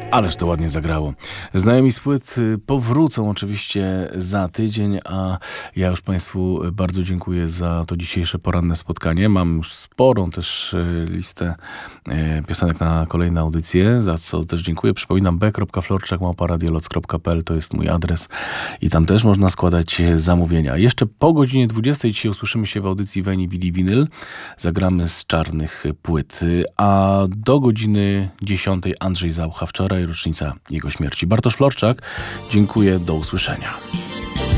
Ależ to ładnie zagrało. Znajomi z płyt powrócą oczywiście za tydzień, a ja już Państwu bardzo dziękuję za to dzisiejsze poranne spotkanie. Mam już sporą też listę piosenek na kolejne audycje, za co też dziękuję. Przypominam b.florczak@radioloc.pl to jest mój adres i tam też można składać zamówienia. Jeszcze po godzinie 20 dzisiaj usłyszymy się w audycji Veni Vidi Vinyl. Zagramy z czarnych płyt, a do godziny 10 Andrzej Zaucha, wczoraj rocznica jego śmierci. Bartosz Florczak, dziękuję, do usłyszenia.